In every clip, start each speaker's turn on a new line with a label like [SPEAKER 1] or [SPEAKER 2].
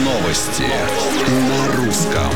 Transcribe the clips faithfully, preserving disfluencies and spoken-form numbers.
[SPEAKER 1] Новости на русском.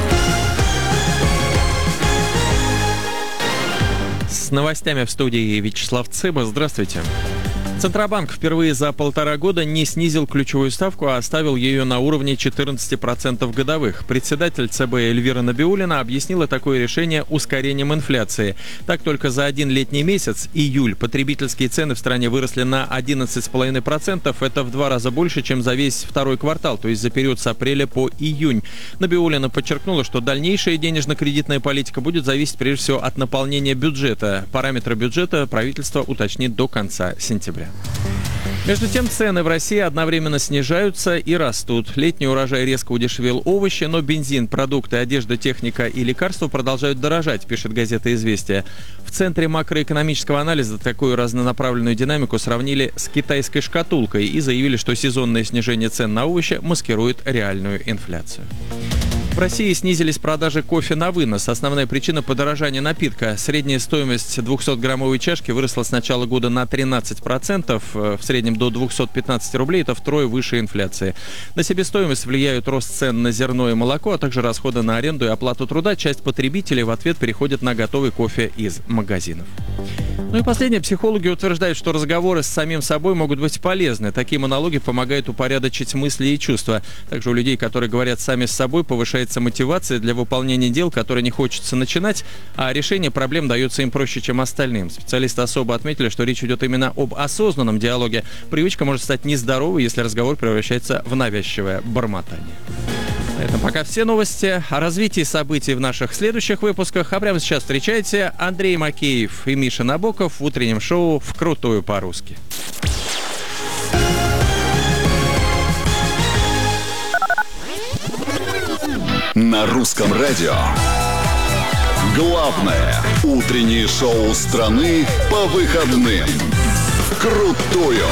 [SPEAKER 2] С новостями в студии Вячеслав Цыба. Здравствуйте. Центробанк впервые за полтора года не снизил ключевую ставку, а оставил ее на уровне четырнадцать процентов годовых. Председатель ЦБ Эльвира Набиуллина объяснила такое решение ускорением инфляции. Так, только за один летний месяц, июль, потребительские цены в стране выросли на одиннадцать целых пять десятых процента. Это в два раза больше, чем за весь второй квартал, то есть за период с апреля по июнь. Набиуллина подчеркнула, что дальнейшая денежно-кредитная политика будет зависеть прежде всего от наполнения бюджета. Параметры бюджета правительство уточнит до конца сентября. Между тем, цены в России одновременно снижаются и растут. Летний урожай резко удешевил овощи, но бензин, продукты, одежда, техника и лекарства продолжают дорожать, пишет газета «Известия». В Центре макроэкономического анализа такую разнонаправленную динамику сравнили с китайской шкатулкой и заявили, что сезонное снижение цен на овощи маскирует реальную инфляцию. В России снизились продажи кофе на вынос. Основная причина подорожания напитка. Средняя стоимость двухсотграммовой чашки выросла с начала года на тринадцать процентов, в среднем до двухсот пятнадцати рублей. Это втрое выше инфляции. На себестоимость влияют рост цен на зерно и молоко, а также расходы на аренду и оплату труда. Часть потребителей в ответ переходит на готовый кофе из магазинов. Ну и последнее. Психологи утверждают, что разговоры с самим собой могут быть полезны. Такие монологи помогают упорядочить мысли и чувства. Также у людей, которые говорят сами с собой, повышается мотивация для выполнения дел, которые не хочется начинать, а решение проблем дается им проще, чем остальным. Специалисты особо отметили, что речь идет именно об осознанном диалоге. Привычка может стать нездоровой, если разговор превращается в навязчивое бормотание. На этом пока все новости. О развитии событий в наших следующих выпусках. А прямо сейчас встречайте Андрей Макеев и Миша Набоков в утреннем шоу «Вкрутую по-русски».
[SPEAKER 1] На русском радио. Главное утреннее шоу страны по выходным. Вкрутую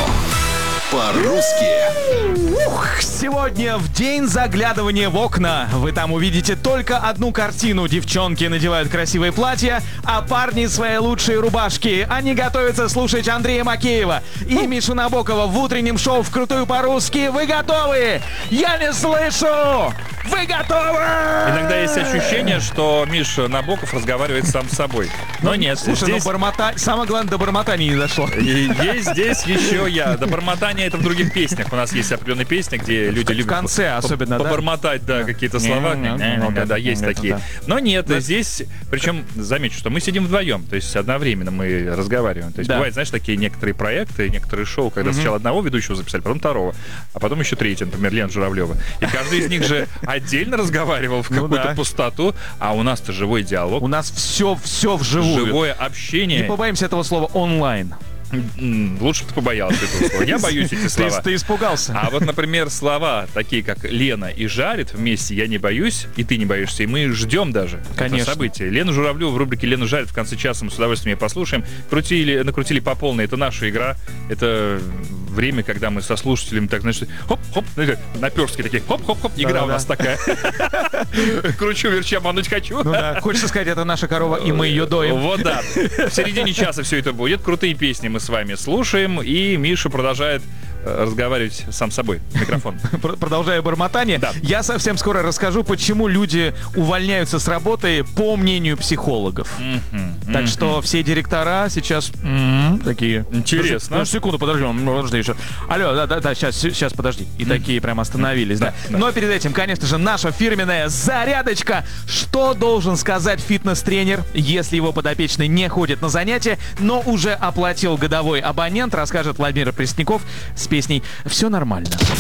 [SPEAKER 1] по-русски.
[SPEAKER 3] Ух, сегодня в день заглядывания в окна. Вы там увидите только одну картину. Девчонки надевают красивые платья, а парни свои лучшие рубашки. Они готовятся слушать Андрея Макеева и Мишу Набокова в утреннем шоу «Вкрутую по-русски». Вы готовы? Я не слышу! Вы готовы?
[SPEAKER 4] Иногда есть ощущение, что Миша Набоков разговаривает сам с собой. Но нет,
[SPEAKER 3] слушай,
[SPEAKER 4] здесь...
[SPEAKER 3] ну бормота... самое главное, до бормотания не дошло.
[SPEAKER 4] И есть здесь еще я. До бормотания это в других песнях. У нас есть определенные песни, где люди
[SPEAKER 3] в
[SPEAKER 4] любят
[SPEAKER 3] конце
[SPEAKER 4] по-
[SPEAKER 3] особенно,
[SPEAKER 4] по-
[SPEAKER 3] да?
[SPEAKER 4] побормотать, да, какие-то слова. Да, есть такие. Но нет, здесь, причем замечу, что мы сидим вдвоем, то есть одновременно мы разговариваем. То есть бывают, знаешь, такие некоторые проекты, некоторые шоу, когда сначала одного ведущего записали, потом второго, а потом еще третий, например, Лена Журавлева. И каждый из них же отдельно разговаривал в какую-то ну, да. пустоту, а у нас-то живой диалог.
[SPEAKER 3] У нас все, все вживую.
[SPEAKER 4] Живое общение.
[SPEAKER 3] Не побоимся этого слова онлайн.
[SPEAKER 4] Лучше бы ты побоялся этого слова. Я боюсь эти слова.
[SPEAKER 3] Ты, ты испугался.
[SPEAKER 4] А вот, например, слова такие, как Лена и Жарит вместе, я не боюсь, и ты не боишься, и мы ждем даже это событие. Лена Журавлева в рубрике «Лена Жарит» в конце часа мы с удовольствием ее послушаем. Крутили, накрутили по полной. Это наша игра. Это время, когда мы со слушателями так, значит, хоп-хоп, наперстки такие, хоп-хоп-хоп. Игра да, у нас да. такая. Кручу, верчу, обмануть хочу.
[SPEAKER 3] Ну да, хочется сказать, это наша корова, и мы ее доим.
[SPEAKER 4] Вот да. В середине часа все это будет. Крутые песни мы с вами слушаем, и Миша продолжает разговаривать сам с собой. Микрофон.
[SPEAKER 3] Продолжая бормотание, да. Я совсем скоро расскажу, почему люди увольняются с работы по мнению психологов. Mm-hmm. Так mm-hmm. что все директора сейчас mm-hmm. такие...
[SPEAKER 4] Интересно.
[SPEAKER 3] Ну, секунду, подожди, подожди еще. Алло, да-да-да, сейчас, сейчас, подожди. И mm-hmm. такие прям остановились, mm-hmm. да. да. Но перед этим, конечно же, наша фирменная зарядочка. Что должен сказать фитнес-тренер, если его подопечный не ходит на занятия, но уже оплатил годовой абонент, расскажет Владимир Пресняков с песней «Все нормально».